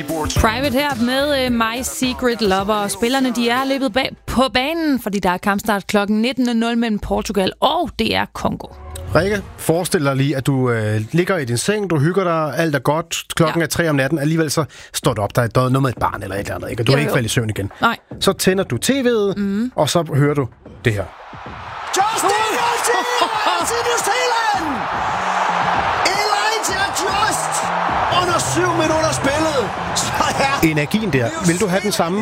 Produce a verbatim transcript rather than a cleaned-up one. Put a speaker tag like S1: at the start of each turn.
S1: Private her med uh, My Secret Lover. Og spillerne de er løbet bag på banen, fordi der er kampstart klokken nitten nul nul mellem Portugal og D R Congo.
S2: Rikke, forestil dig lige, at du øh, ligger i din seng, du hygger dig, alt er godt, klokken ja. er tre om natten, alligevel så står du op, der er noget med et barn eller et eller andet, ikke? Og du jo, er ikke faldet i søvn igen.
S1: Nej.
S2: Så tænder du tv'et, mm. og så hører du det her.
S3: Justin Martinez til New Zealand! Elijah Just! Under syv minutter spillet, så er
S2: energien der. Vil du have den samme